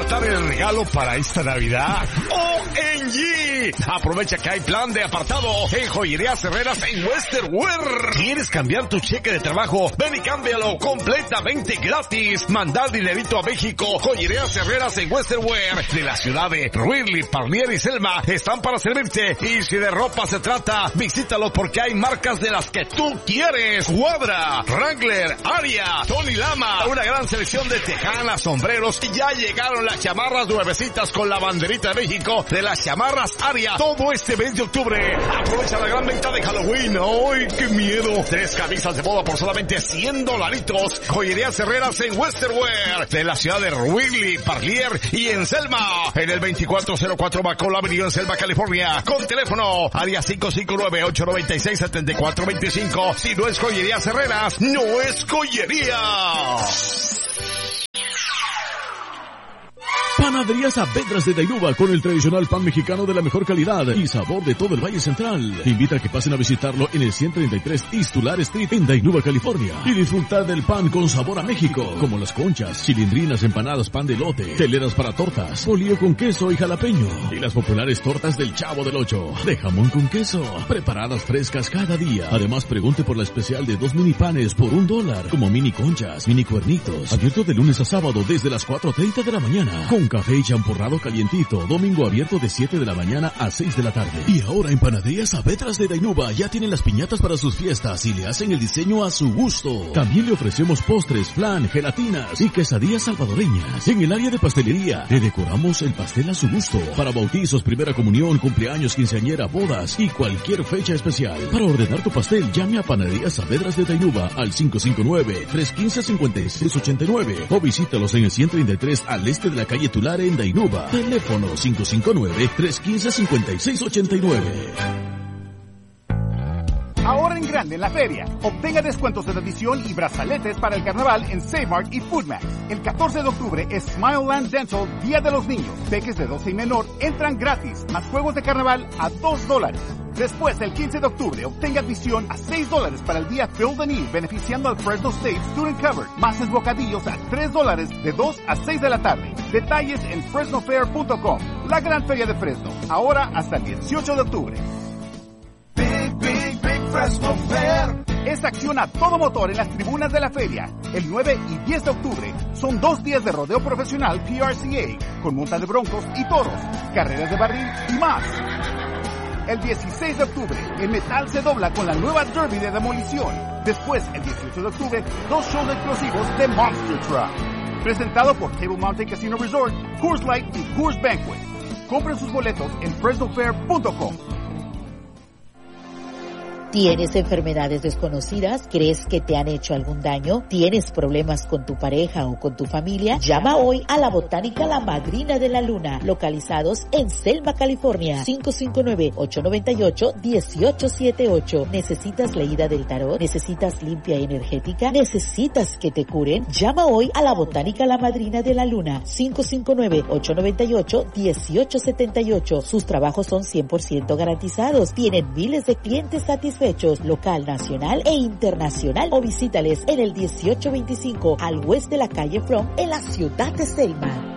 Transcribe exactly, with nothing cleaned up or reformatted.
apartar el regalo para esta Navidad? O M G. Aprovecha que hay plan de apartado en Joyerías Herreras en Western Wear. ¿Quieres cambiar tu cheque de trabajo? Ven y cámbialo completamente gratis. Mandar dinerito a México. Joyerías Herreras en Western Wear de la ciudad de Wrigley, Parlier y Selma están para servirte. Y si de ropa se trata, visítalo porque hay marcas de las que tú quieres. Wabra, Wrangler, Aria, Tony Lama, una gran selección de tejanas, sombreros, y ya llegaron las chamarras nuevecitas con la banderita de México de las chamarras Aria. Todo este mes de octubre. Aprovecha la gran venta de Halloween. ¡Ay, qué miedo! Tres camisas de boda por solamente cien dolaritos. Joyerías Herreras en Western Wear de la ciudad de Wrigley, Parlier y en Selma. En el veinticuatro cero cuatro Macola Avenue en Selma, California. Con teléfono área cinco cinco nueve, ocho nueve seis, siete cuatro dos cinco. Si no es Joyerías Herreras, no es joyería. Panadería Saavedras de Dainuba, con el tradicional pan mexicano de la mejor calidad y sabor de todo el Valle Central. Te invita a que pasen a visitarlo en el ciento treinta y tres East Tulare Street en Dainuba, California, y disfrutar del pan con sabor a México, como las conchas, cilindrinas, empanadas, pan de elote, teleras para tortas, bolillo con queso y jalapeño, y las populares tortas del Chavo del Ocho, de jamón con queso, preparadas frescas cada día. Además, pregunte por la especial de dos mini panes por un dólar, como mini conchas, mini cuernitos, abierto de lunes a sábado desde las cuatro treinta de la mañana, con café y champurrado calientito. Domingo abierto de siete de la mañana a seis de la tarde. Y ahora en Panadería Saavedras de Dainuba ya tienen las piñatas para sus fiestas y le hacen el diseño a su gusto. También le ofrecemos postres, flan, gelatinas y quesadillas salvadoreñas. En el área de pastelería le decoramos el pastel a su gusto para bautizos, primera comunión, cumpleaños, quinceañera, bodas y cualquier fecha especial. Para ordenar tu pastel, llame a Panadería Saavedras de Dainuba al cinco cinco nueve, tres uno cinco, cinco seis ocho nueve o visítalos en el ciento treinta y tres al este de la calle Tulare en Dainuba. Teléfono cinco cinco nueve, tres uno cinco, cinco seis ocho nueve. Ahora en grande en la feria. Obtenga descuentos de adición y brazaletes para el carnaval en Save-Mart y Foodmax. El catorce de octubre es Smileland Dental, Día de los Niños. Peques de doce y menor entran gratis, más juegos de carnaval a dos dólares. Después, el quince de octubre, obtenga admisión a seis dólares para el día Fill the Need, beneficiando al Fresno State Student Covered. Más bocadillos a tres dólares de dos a seis de la tarde. Detalles en fresno fair punto com. La gran feria de Fresno. Ahora hasta el dieciocho de octubre. Big, big, big Fresno Fair. Es acción a todo motor en las tribunas de la feria. El nueve y diez de octubre son dos días de rodeo profesional P R C A, con monta de broncos y toros, carreras de barril y más. El dieciséis de octubre, el metal se dobla con la nueva Derby de demolición. Después, el dieciocho de octubre, dos shows explosivos de Monster Truck. Presentado por Table Mountain Casino Resort, Coors Light y Coors Banquet. Compren sus boletos en fresno fair punto com. ¿Tienes enfermedades desconocidas? ¿Crees que te han hecho algún daño? ¿Tienes problemas con tu pareja o con tu familia? Llama hoy a la Botánica La Madrina de la Luna, localizados en Selma, California. cinco cinco nueve, ocho nueve ocho, uno ocho siete ocho. ¿Necesitas leída del tarot? ¿Necesitas limpia energética? ¿Necesitas que te curen? Llama hoy a la Botánica La Madrina de la Luna. cinco cinco nueve, ocho nueve ocho, uno ocho siete ocho. Sus trabajos son cien por ciento garantizados. Tienen miles de clientes satisfechos, local, nacional e internacional, o visítales en el dieciocho veinticinco al oeste de la calle From en la ciudad de Selma.